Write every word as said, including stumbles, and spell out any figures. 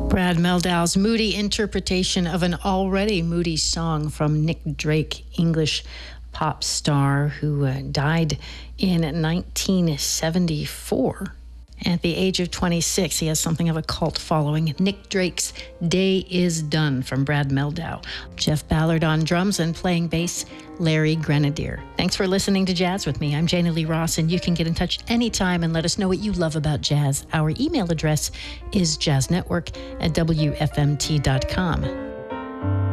Brad Meldau's moody interpretation of an already moody song from Nick Drake, English pop star who uh, died in nineteen seventy-four. At the age of twenty-six, he has something of a cult following. Nick Drake's Day Is Done from Brad Meldau. Jeff Ballard on drums and playing bass, Larry Grenadier. Thanks for listening to Jazz with me. I'm Jana Lee Ross, and you can get in touch anytime and let us know what you love about jazz. Our email address is jazznetwork at w f m t dot com.